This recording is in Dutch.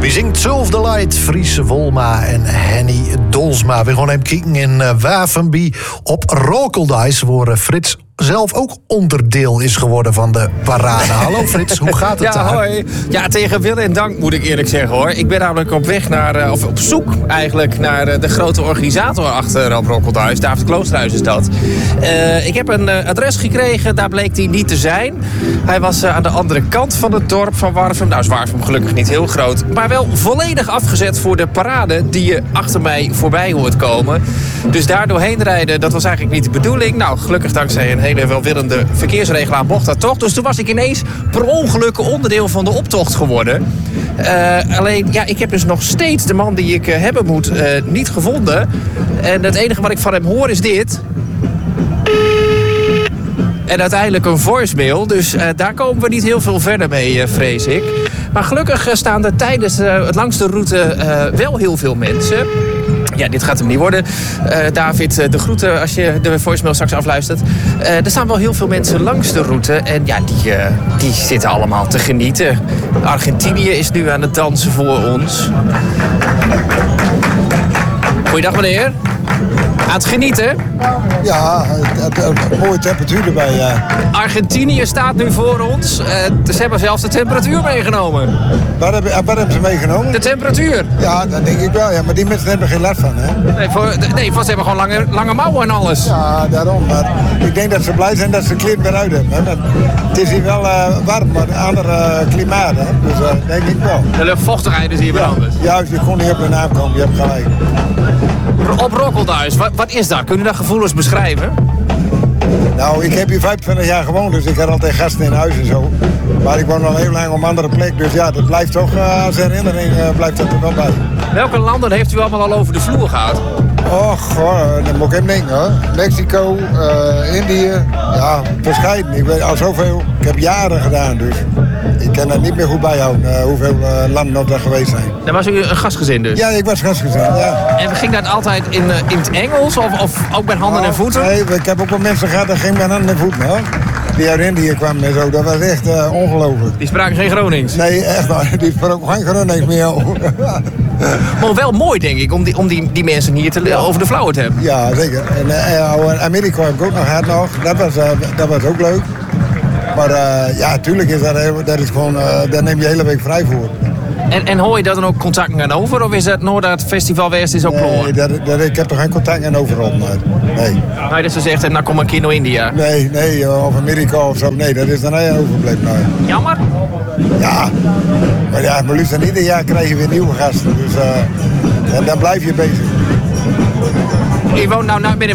Wie zingt Zulf de Light, Friese Wolma en Henny Dolsma. We gaan even kijken in Wavenby op Rokeldijs, waar Frits zelf ook onderdeel is geworden van de parade. Hallo Frits, hoe gaat het daar? Hoi. Ja, tegen wil en dank moet ik eerlijk zeggen hoor. Ik ben namelijk op weg naar, of op zoek eigenlijk naar de grote organisator achter op Rokeldijs. David Kloosterhuis is dat. Ik heb een adres gekregen, daar bleek hij niet te zijn. Hij was aan de andere kant van het dorp van Warffum. Nou is Warffum gelukkig niet heel groot, maar wel volledig afgezet voor de parade die je achter mij voorbij hoort komen. Dus daar doorheen rijden, dat was eigenlijk niet de bedoeling. Nou, gelukkig dankzij een hele welwillende verkeersregelaar mocht dat toch. Dus toen was ik ineens per ongeluk onderdeel van de optocht geworden. Alleen, ja, ik heb dus nog steeds de man die ik hebben moet niet gevonden. En het enige wat ik van hem hoor is dit. En uiteindelijk een voicemail. Dus daar komen we niet heel veel verder mee, vrees ik. Maar gelukkig staan er tijdens langs de route wel heel veel mensen. Ja, dit gaat hem niet worden. David, de groeten als je de voicemail straks afluistert. Er staan wel heel veel mensen langs de route. En ja, die zitten allemaal te genieten. Argentinië is nu aan het dansen voor ons. Goeiedag meneer. Aan het genieten? Ja, een mooie temperatuur erbij, ja. Argentinië staat nu voor ons. Ze hebben zelfs de temperatuur meegenomen. Wat hebben ze meegenomen? De temperatuur. Ja, dat denk ik wel. Ja, maar die mensen hebben er geen last van, hè? Nee, ze hebben gewoon lange mouwen en alles. Ja, daarom. Maar ik denk dat ze blij zijn dat ze kleren weer uit hebben. Hè? Het is hier wel warm, maar een ander klimaat, hè? Dus denk ik wel. De luchtvochtigheid is hier weer anders. Juist, je kon niet op de naam komen. Je hebt gelijk. Op Rokeldijs, wat is dat? Kun je dat gevoelens beschrijven? Nou, ik heb hier 25 jaar gewoond, dus ik had altijd gasten in huis en zo. Maar ik woon al heel lang op een andere plek, dus ja, dat blijft toch als herinnering blijft dat er wel bij. Welke landen heeft u allemaal al over de vloer gehad? Och, dat moet ik even denken hoor. Mexico, Indië, ja, verscheiden. Ik weet al zoveel. Ik heb jaren gedaan, dus ik kan er niet meer goed bijhouden hoeveel landen nog daar geweest zijn. Dan was u een gastgezin dus? Ja, ik was gastgezin, ja. En ging dat altijd in het Engels of ook met handen en voeten? Nee, ik heb ook wel mensen gehad dat ging met handen en voeten hoor. Die uit Indië kwamen en zo, dat was echt ongelooflijk. Die spraken geen Gronings? Nee, echt waar. Die spraken geen Gronings meer. Maar wel mooi, denk ik, om die mensen hier over de flauwe te hebben. Ja, zeker. En Amerika heb ik ook nog gehad nog. Dat was ook leuk. Maar ja, tuurlijk is dat is gewoon, daar neem je de hele week vrij voor. En hoor je dat dan ook contacten aan over? Of is dat nooit dat festival West is ook kloor? Nee, ik heb toch geen contact aan overal. Nee. Nou, dat ze zegt, nou kom een keer naar India. Nee, of Amerika of zo. Nee, dat is dan niet overbleven. Nee. Jammer? Ja. Maar ja, maar liefst ieder jaar krijg je weer nieuwe gasten. Dus en dan blijf je bezig. Je woont nou binnen